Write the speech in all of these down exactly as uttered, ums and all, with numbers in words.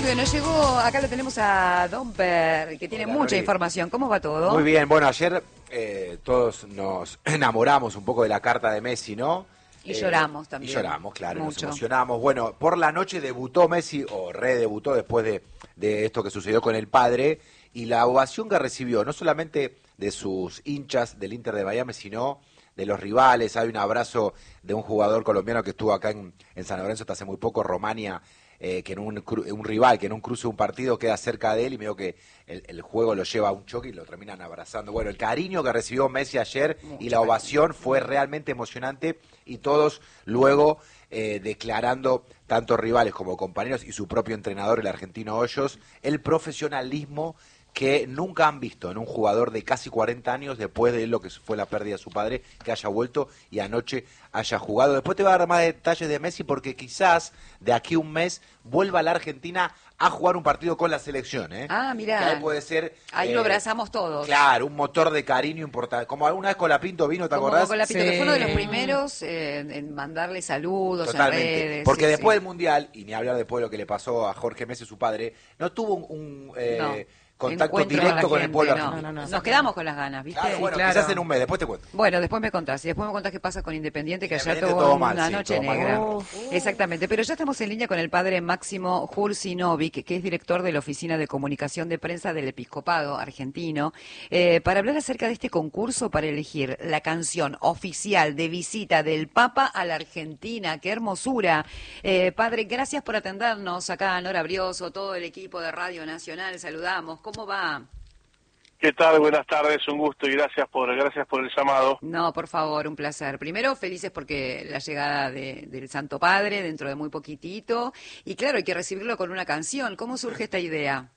estudio nos llegó, acá lo tenemos a Domper, que tiene Hola, mucha Nori. información. ¿Cómo va todo? Muy bien, bueno, ayer eh, todos nos enamoramos un poco de la carta de Messi, ¿no? Y Eh, lloramos también. Y lloramos, claro, Mucho. nos emocionamos. Bueno, por la noche debutó Messi, o redebutó después de, de esto que sucedió con el padre, y la ovación que recibió, no solamente de sus hinchas del Inter de Miami, sino de los rivales. Hay un abrazo de un jugador colombiano que estuvo acá en, en San Lorenzo hasta hace muy poco, Romania, eh, que en un, un rival que en un cruce de un partido queda cerca de él y medio que el, el juego lo lleva a un choque y lo terminan abrazando. Bueno, el cariño que recibió Messi ayer Mucho y la ovación fue realmente emocionante, y todos luego eh, declarando, tanto rivales como compañeros y su propio entrenador, el argentino Hoyos, el profesionalismo que nunca han visto en un jugador de casi cuarenta años después de lo que fue la pérdida de su padre, que haya vuelto y anoche haya jugado. Después te voy a dar más detalles de Messi, porque quizás de aquí a un mes vuelva a la Argentina a jugar un partido con la selección, ¿eh? Ah, mirá. Que ahí puede ser... Ahí eh, lo abrazamos todos. Claro, un motor de cariño importante. Como alguna vez Colapinto vino, ¿te Como acordás? Colapinto, Sí. que fue uno de los primeros eh, en mandarle saludos Totalmente, en redes. porque sí, después sí. del Mundial, y ni hablar después de lo que le pasó a Jorge Messi, su padre, no tuvo un, un, eh, No. contacto Encuentro directo con la con el pueblo gente, no. argentino. No, no, no. Nos quedamos con las ganas, ¿viste? Claro, bueno, claro. quizás en un mes, después te cuento. Bueno, después me contás, y después me contás qué pasa con Independiente, que ayer Independiente, tuvo todo una mal, sí, noche todo mal. negra. Oh. Exactamente, pero ya estamos en línea con el padre Máximo Jursinovic, que es director de la Oficina de Comunicación de Prensa del Episcopado Argentino, eh, para hablar acerca de este concurso para elegir la canción oficial de visita del Papa a la Argentina. ¡Qué hermosura! Eh, padre, gracias por atendernos acá, Nora Brioso, todo el equipo de Radio Nacional, saludamos. ¿Cómo va? ¿Qué tal? Buenas tardes, un gusto y gracias por gracias por el llamado. No, por favor, un placer. Primero, felices porque la llegada de, del Santo Padre dentro de muy poquitito. Y claro, hay que recibirlo con una canción. ¿Cómo surge esta idea?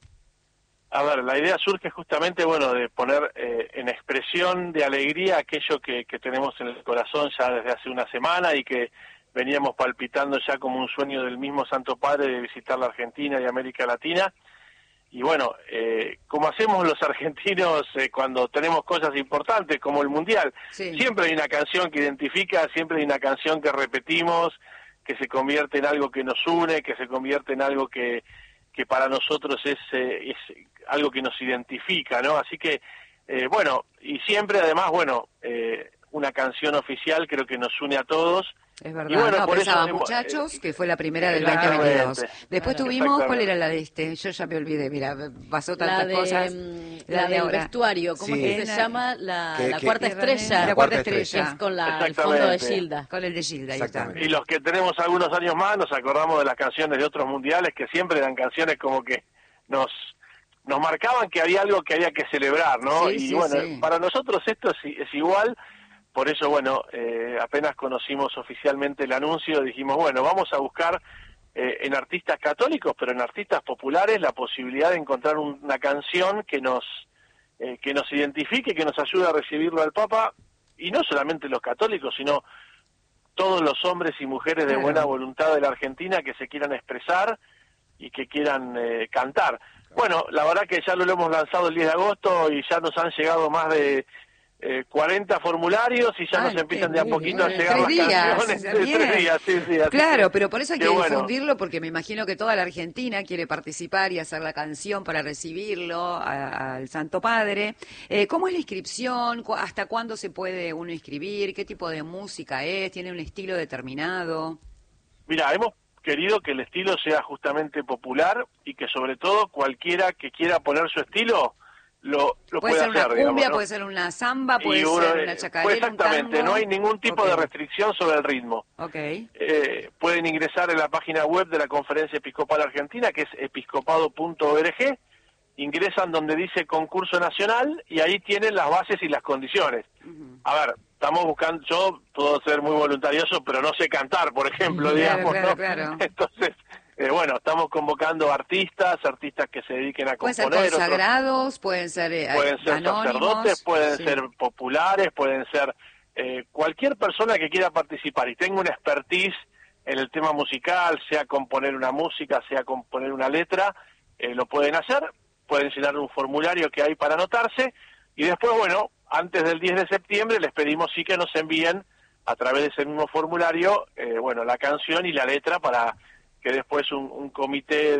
A ver, la idea surge justamente, bueno, de poner eh, en expresión de alegría aquello que, que tenemos en el corazón ya desde hace una semana y que veníamos palpitando ya como un sueño del mismo Santo Padre de visitar la Argentina y América Latina. Y bueno, eh, como hacemos los argentinos eh, cuando tenemos cosas importantes como el Mundial, Sí. siempre hay una canción que identifica, siempre hay una canción que repetimos, que se convierte en algo que nos une, que se convierte en algo que, que para nosotros es, eh, es algo que nos identifica, ¿no? Así que, eh, bueno, y siempre además, bueno, eh, una canción oficial creo que nos une a todos. Es verdad, Y bueno, no, por pensaba eso, Muchachos, eh, que fue la primera del exactamente. veinte veintidós. Después Claro. tuvimos, ¿cuál Exactamente. era la de este? Yo ya me olvidé, mira, pasó La, tantas de, cosas. mm, La la de del ahora. vestuario, ¿cómo Sí. es que se La- llama? La, Que- la que- cuarta La estrella. cuarta cuarta estrella. estrella. Que es con la, el fondo de Exactamente. Gilda. Con el de Gilda, ahí está. Exactamente. Y los que tenemos algunos años más nos acordamos de las canciones de otros mundiales que siempre eran canciones como que nos nos marcaban que había algo que había que celebrar, ¿no? Sí, y sí, bueno, sí. para nosotros esto es, es igual, por eso, bueno, eh, apenas conocimos oficialmente el anuncio, dijimos, bueno, vamos a buscar eh, en artistas católicos, pero en artistas populares, la posibilidad de encontrar un- una canción que nos eh, que nos identifique, que nos ayude a recibirlo al Papa, y no solamente los católicos, sino todos los hombres y mujeres de Claro. buena voluntad de la Argentina que se quieran expresar y que quieran eh, cantar. Bueno, la verdad que ya lo hemos lanzado el diez de agosto y ya nos han llegado más de eh, cuarenta formularios y ya Ay, nos empiezan qué de a bien. poquito a En llegar tres las días, canciones. está En bien. tres días, sí, sí, así Claro, que- pero por eso hay que que bueno. difundirlo, porque me imagino que toda la Argentina quiere participar y hacer la canción para recibirlo a- al Santo Padre. Eh, ¿Cómo es la inscripción? ¿Cu- ¿Hasta cuándo se puede uno inscribir? ¿Qué tipo de música es? ¿Tiene un estilo determinado? Mira, hemos querido que el estilo sea justamente popular y que sobre todo cualquiera que quiera poner su estilo lo, lo Puede puede ser una hacer, cumbia, digamos, ¿no? puede ser una samba, puede Y uno, ser eh, una pues chacarera, un exactamente, tango. no hay ningún tipo Ok. de restricción sobre el ritmo. Ok. Eh, pueden ingresar en la página web de la Conferencia Episcopal Argentina, que es episcopado punto org, ingresan donde dice concurso nacional y ahí tienen las bases y las condiciones. Ujú. A ver, estamos buscando, yo puedo ser muy voluntarioso, pero no sé cantar, por ejemplo, Claro, digamos, claro, ¿no? claro. Entonces, eh, bueno, estamos convocando artistas, artistas que se dediquen a Pueden ser componer, otros- consagrados, pueden ser, eh, pueden ser anónimos. sacerdotes, pueden Sí. ser populares, pueden ser eh, cualquier persona que quiera participar y tenga una expertise en el tema musical, sea componer una música, sea componer una letra, eh, lo pueden hacer, pueden llenar un formulario que hay para anotarse y después, bueno, antes del diez de septiembre les pedimos sí que nos envíen a través de ese mismo formulario, eh, bueno, la canción y la letra para que después un, un comité de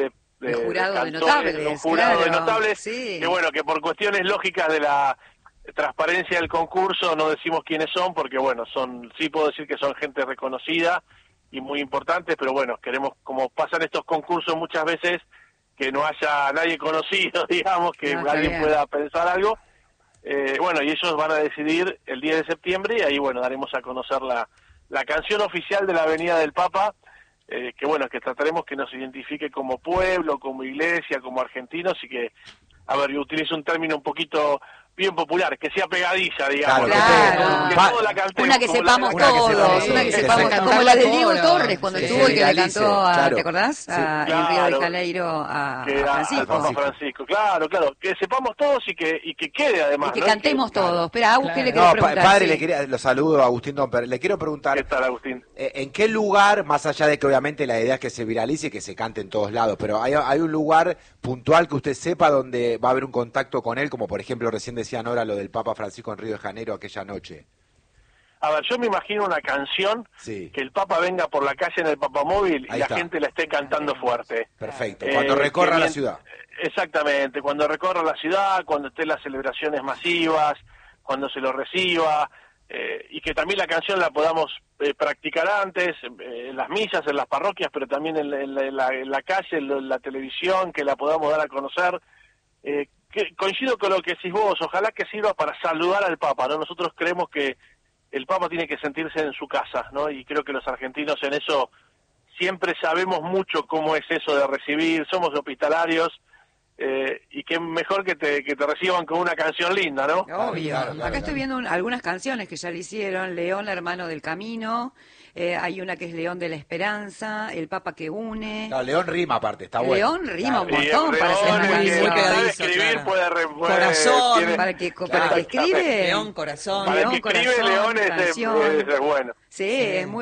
de, un jurado de, de notables, un jurado claro, de notables, sí. que bueno, que por cuestiones lógicas de la transparencia del concurso no decimos quiénes son, porque bueno, son, sí puedo decir que son gente reconocida y muy importante, pero bueno, queremos, como pasan estos concursos muchas veces, que no haya nadie conocido, digamos, que No, alguien pueda pensar algo. Eh, bueno, y ellos van a decidir el diez de septiembre y ahí, bueno, daremos a conocer la, la canción oficial de la Avenida del Papa, eh, que bueno, que trataremos que nos identifique como pueblo, como iglesia, como argentinos y que, a ver, yo utilizo un término un poquito bien popular, que sea pegadiza, digamos. Claro. Que Pa- todos la cantemos, una que como sepamos la- todos, sí, una que que sepamos, se- como la de Diego coro. Torres cuando Que estuvo se y que le viralice, cantó, a, claro. ¿te acordás? Sí. A- en Claro. Río de Janeiro a, que a a- Francisco. al Papa Francisco, claro, claro, que sepamos todos y que y que quede además, Y que ¿no? cantemos que- todos. Espera, Agus, ¿qué le quiero No, pa- preguntar? padre, Sí. le quería, lo saludo a Agustín Domper. Le quiero preguntar, ¿Qué tal, Agustín? eh, ¿en qué lugar, más allá de que obviamente la idea es que se viralice y que se cante en todos lados, pero hay, hay un lugar puntual que usted sepa donde va a haber un contacto con él, como por ejemplo recién decían ahora lo del Papa Francisco en Río de Janeiro aquella noche? A ver, yo me imagino una canción Sí. que el Papa venga por la calle en el Papamóvil y Ahí la está. gente la esté cantando fuerte. Perfecto, Eh, cuando recorra que la bien- ciudad. Exactamente, cuando recorra la ciudad, cuando estén las celebraciones masivas, cuando se lo reciba, eh, y que también la canción la podamos eh, practicar antes, eh, en las misas, en las parroquias, pero también en, la, en la- en la- en la calle, en, la- en la televisión, que la podamos dar a conocer. Eh, que, coincido con lo que decís vos, ojalá que sirva para saludar al Papa, ¿no? Nosotros creemos que el Papa tiene que sentirse en su casa, ¿no? Y creo que los argentinos en eso siempre sabemos mucho cómo es eso de recibir, somos hospitalarios, eh, y que mejor que te, que te reciban con una canción linda, ¿no? Obvio. Claro, claro, Acá claro. estoy viendo un- algunas canciones que ya le hicieron. León, hermano del camino. Eh, hay una que es León de la Esperanza. El Papa que une. No, León rima aparte, está bueno. León rima un Claro. montón Y para hacer una León, el que canción. muy sabe pegadizo, escribir claro. puede, re- puede- Corazón. tiene- Para el que, para el Claro, que escribe. León, corazón. para el que León, escribe corazón, León es, es- canción. es bueno. Sí, es muy